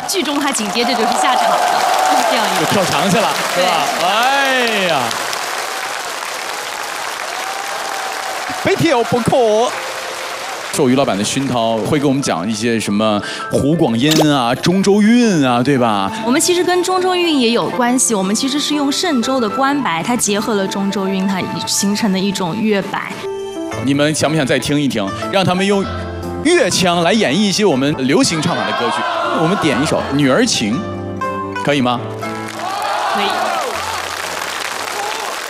剧中他紧接着就是下场了，就是这样一个。 就跳墙去了，是吧？哎呀， 非跳不可。 受于老板的熏陶，会给我们讲一些什么湖广音啊、中州韵啊，对吧？ 我们其实跟中州韵也有关系，我们其实是用嵊州的关白，它结合了中州韵，它形成的一种乐白。 你们想不想再听一听？让他们用乐腔来演绎一些我们流行唱法的歌曲。我们点一首《女儿情》，可以吗？